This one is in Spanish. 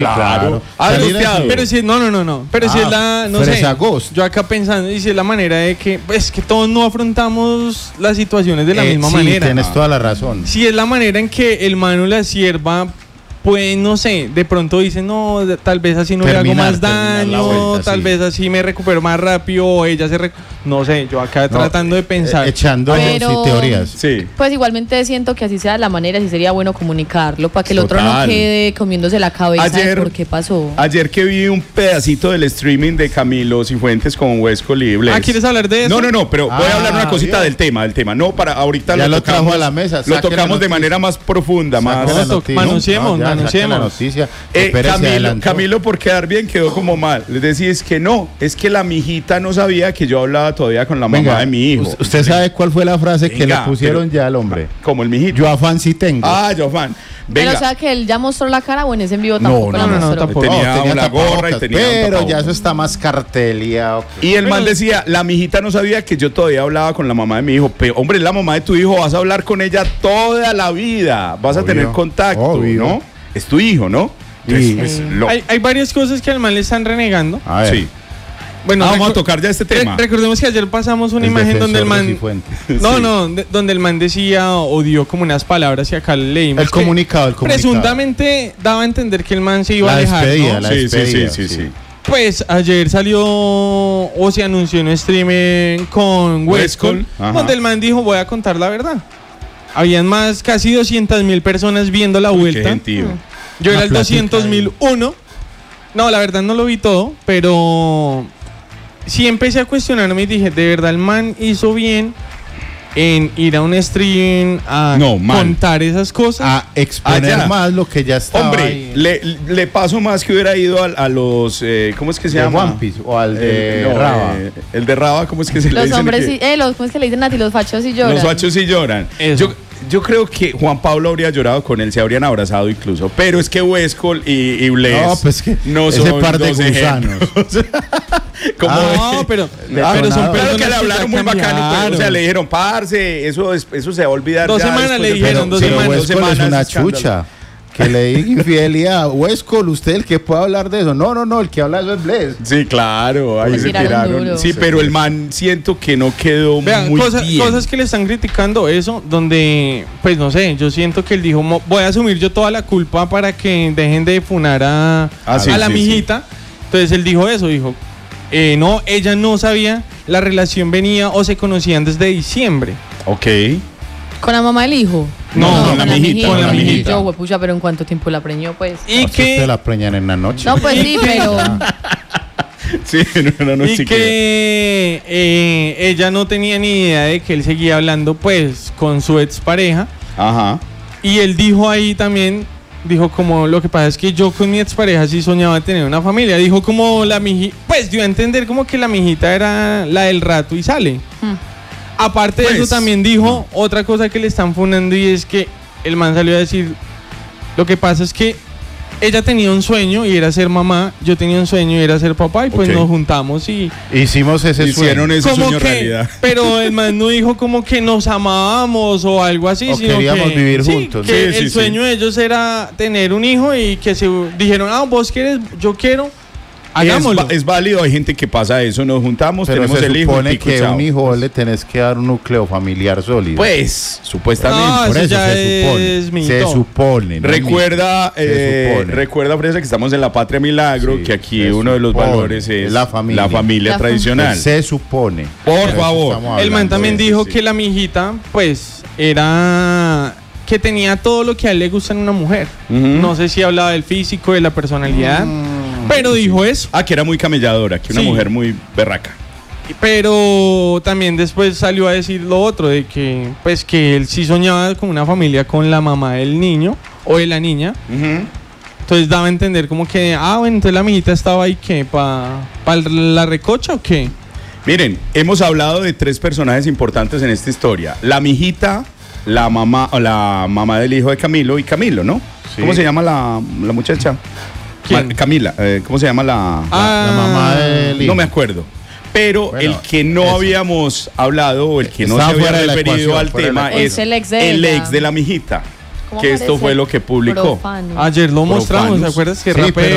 claro. Pero si no. Pero si es la, no sé, yo acá pensando, y si es la manera de que, pues que todos no afrontamos las situaciones de la misma manera. Tienes toda la razón. Si es la manera en que el man o la sierva, pues no sé, de pronto dice, no, tal vez así no le hago más daño, vuelta, tal vez así me recupero más rápido, o ella no sé, yo acá tratando de pensar. Echando teorías. Sí. Pues igualmente siento que así sea la manera, sí sería bueno comunicarlo para que el otro no quede comiéndose la cabeza de por qué pasó. Ayer que vi un pedacito del streaming de Camilo Cifuentes con Huescol y Bless. ¿Quieres hablar de eso? No, pero voy a hablar una cosita del tema. No, para ahorita ya lo tocamos a la mesa. Lo tocamos de manera más profunda, Manoseemos. La noticia. Camilo, por quedar bien, quedó como mal. Les decía, es que la mijita no sabía que yo hablaba todavía con la mamá de mi hijo. ¿Usted sabe cuál fue la frase que le pusieron ya al hombre? Como el mijito. Yo afán sí tengo. Yo afán. Pero o sea que él ya mostró la cara o en ese en vivo tampoco la mostró. Tampoco. Tenía una gorra y tenía pero ya eso está más carteliado. Y el man decía, la mijita no sabía que yo todavía hablaba con la mamá de mi hijo. Pero, hombre, es la mamá de tu hijo, vas a hablar con ella toda la vida. Vas a tener contacto, ¿no? Es tu hijo, ¿no? Hay varias cosas que al man le están renegando. A ver. Sí. Bueno, vamos a tocar ya este tema. Recordemos que ayer pasamos una imagen donde el man donde el man decía o dio como unas palabras y acá leímos el comunicado. Presuntamente daba a entender que el man se iba a alejar, ¿no? La despedida. Sí. Pues ayer salió o se anunció en un streaming con Huescol, donde el man dijo, voy a contar la verdad. Habían casi 200,000 personas viendo la vuelta. Yo era el 200,001. No, la verdad no lo vi todo, pero sí empecé a cuestionarme y dije, ¿de verdad el man hizo bien en ir a un stream a contar esas cosas? A exponer más lo que ya estaba. Hombre, le paso más que hubiera ido a los, ¿cómo es que se llama? One Piece o al de Raba. El de Raba, ¿cómo es que se le dice? Los hombres, ¿cómo es que le dicen a ti? Los fachos y lloran. Los fachos y lloran. Yo creo que Juan Pablo habría llorado con él, se habrían abrazado incluso. Pero es que Huescol y Bless no son ese par de gusanos. pero son personas que le hablaron muy bacano. Pues, o sea, le dijeron, parce, eso se va a olvidar. 2 semanas le dijeron, 2 semanas. Huescol es una chucha. Que le diga infidelidad. Huescol, usted el que puede hablar de eso. No, el que habla de eso es Bless. Sí, claro, ahí se tiraron. Sí, pero el man siento que no quedó muy bien. Cosas que le están criticando eso, donde, pues no sé, yo siento que él dijo, voy a asumir yo toda la culpa para que dejen de funar a la mijita. Entonces él dijo eso, no, ella no sabía, la relación venía o se conocían desde diciembre. Ok. ¿Con la mamá del hijo? No, con la mijita. Yo, pucha, pero ¿en cuánto tiempo la preñó, pues? Y que usted la preñan en la noche. No, pues sí, pero... Sí, en una noche. Y que ella no tenía ni idea de que él seguía hablando, pues, con su expareja. Ajá. Y él dijo ahí también, como, lo que pasa es que yo con mi expareja sí soñaba tener una familia. Dijo como la mijita, pues dio a entender como que la mijita era la del rato y sale. Aparte de eso también dijo otra cosa que le están funando, y es que el man salió a decir, lo que pasa es que ella tenía un sueño y era ser mamá, yo tenía un sueño y era ser papá, y pues nos juntamos y hicimos ese sueño. Ese sueño realidad. Pero el man no dijo como que nos amábamos o algo así, sino queríamos vivir juntos. Que el sueño de ellos era tener un hijo y que se dijeron, vos quieres, yo quiero. Hagámoslo. Es válido, hay gente que pasa eso, nos juntamos, pero tenemos el hijo. Se supone que a un hijo le tenés que dar un núcleo familiar sólido. Pues, supuestamente. No, por eso ya se supone. Recuerda, Fresa, que estamos en la Patria Milagro, que aquí uno de los valores es la familia tradicional. Se supone. Por favor. El man también dijo que la mijita, pues, era... que tenía todo lo que a él le gusta en una mujer. No sé si hablaba del físico, de la personalidad, pero dijo eso. Que era muy camelladora, que una mujer muy berraca. Pero también después salió a decir lo otro, de que pues que él sí soñaba con una familia con la mamá del niño o de la niña. Entonces daba a entender como que, bueno, entonces la mijita estaba ahí, ¿qué? ¿Para la recocha o qué? Miren, hemos hablado de 3 personajes importantes en esta historia. La mijita, la mamá del hijo de Camilo y Camilo, ¿no? Sí. ¿Cómo se llama la muchacha? ¿Quién? Camila. ¿Cómo se llama la mamá del hijo? No me acuerdo. Pero el que no habíamos hablado o el que no se había referido al tema es el ex de la mijita. Que esto fue lo que publicó. Profano. Ayer lo mostramos, ¿te acuerdas? Que rapero.